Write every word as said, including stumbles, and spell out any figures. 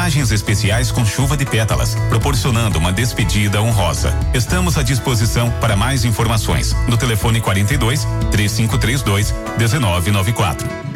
Mensagens especiais com chuva de pétalas, proporcionando uma despedida honrosa. Estamos à disposição para mais informações no telefone quarenta e dois, três cinco três dois, dezenove noventa e quatro.